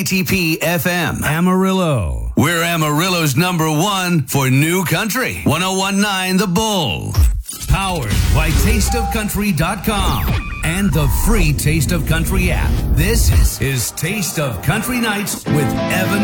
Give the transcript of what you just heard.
TP FM Amarillo. We're Amarillo's #1 for new country. 1019 The Bull. Powered by tasteofcountry.com and the free Taste of Country app. This is Taste of Country Nights with Evan